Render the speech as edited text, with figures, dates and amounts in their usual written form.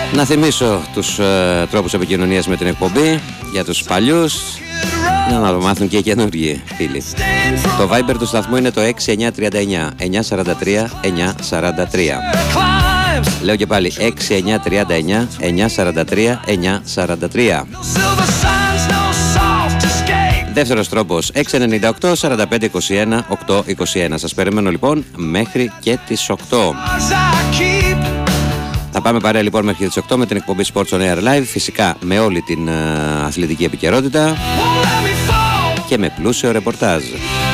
Να θυμίσω τους τρόπους επικοινωνίας με την εκπομπή για τους παλιούς, να το μάθουν και οι καινούργιοι φίλοι. Το Viber του σταθμού είναι το 6939 943 943. Λέω και πάλι 6939 943 943. Δεύτερος τρόπος 698 45 21 821. Σας περιμένω λοιπόν μέχρι και τις 8. Θα πάμε παρέα λοιπόν μέχρι τις 8 με την εκπομπή Sports on Air Live, φυσικά με όλη την αθλητική επικαιρότητα και με πλούσιο ρεπορτάζ.